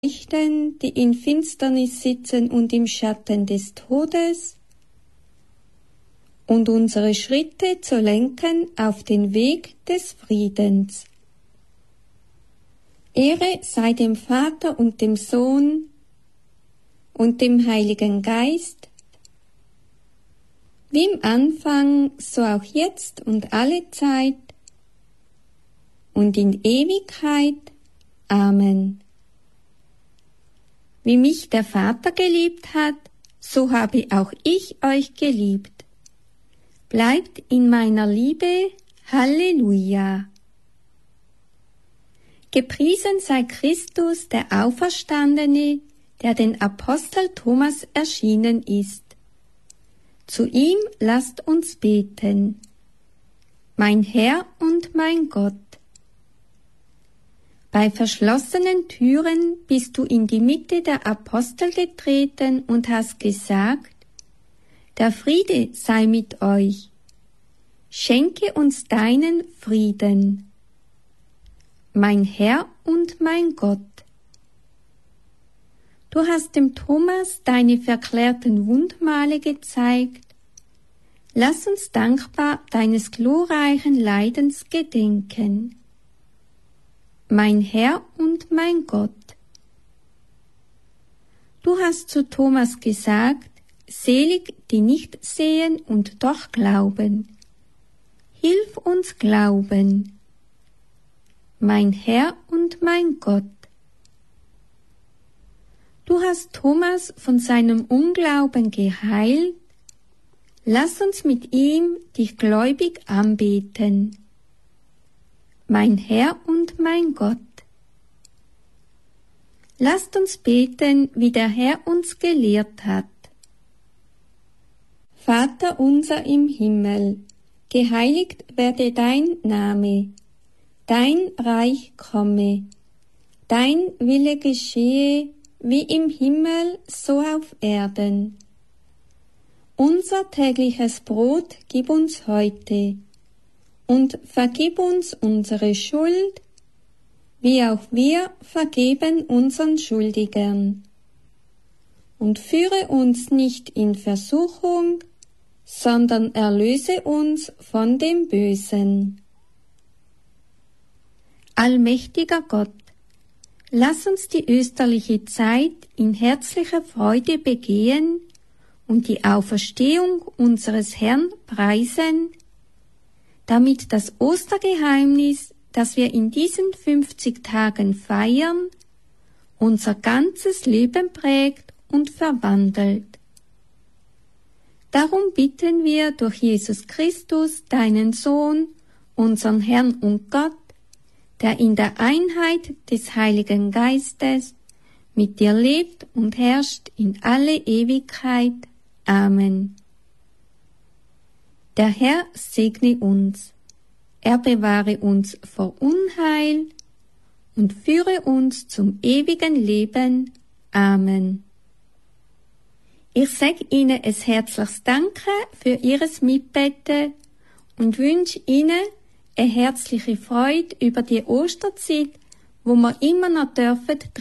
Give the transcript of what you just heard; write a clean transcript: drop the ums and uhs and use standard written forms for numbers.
die in Finsternis sitzen und im Schatten des Todes, und unsere Schritte zu lenken auf den Weg des Friedens. Ehre sei dem Vater und dem Sohn und dem Heiligen Geist, wie im Anfang, so auch jetzt und alle Zeit und in Ewigkeit. Amen. Wie mich der Vater geliebt hat, so habe auch ich euch geliebt. Bleibt in meiner Liebe. Halleluja. Gepriesen sei Christus, der Auferstandene, der den Apostel Thomas erschienen ist. Zu ihm lasst uns beten. Mein Herr und mein Gott. Bei verschlossenen Türen bist du in die Mitte der Apostel getreten und hast gesagt: Der Friede sei mit euch. Schenke uns deinen Frieden. Mein Herr und mein Gott. Du hast dem Thomas deine verklärten Wundmale gezeigt. Lass uns dankbar deines glorreichen Leidens gedenken. Mein Herr und mein Gott. Du hast zu Thomas gesagt: Selig, die nicht sehen und doch glauben. Hilf uns glauben. Mein Herr und mein Gott. Du hast Thomas von seinem Unglauben geheilt. Lass uns mit ihm dich gläubig anbeten. Mein Herr und mein Gott. Lasst uns beten, wie der Herr uns gelehrt hat. Vater unser im Himmel, geheiligt werde dein Name, dein Reich komme, dein Wille geschehe, wie im Himmel, so auf Erden. Unser tägliches Brot gib uns heute und vergib uns unsere Schuld, wie auch wir vergeben unseren Schuldigern. Und führe uns nicht in Versuchung, sondern erlöse uns von dem Bösen. Allmächtiger Gott, lass uns die österliche Zeit in herzlicher Freude begehen und die Auferstehung unseres Herrn preisen, damit das Ostergeheimnis, das wir in diesen 50 Tagen feiern, unser ganzes Leben prägt und verwandelt. Darum bitten wir durch Jesus Christus, deinen Sohn, unseren Herrn und Gott, der in der Einheit des Heiligen Geistes mit dir lebt und herrscht in alle Ewigkeit. Amen. Der Herr segne uns. Er bewahre uns vor Unheil und führe uns zum ewigen Leben. Amen. Ich sage Ihnen ein herzliches Danke für Ihres Mitbeten und wünsche Ihnen eine herzliche Freude über die Osterzeit, wo wir immer noch dürfen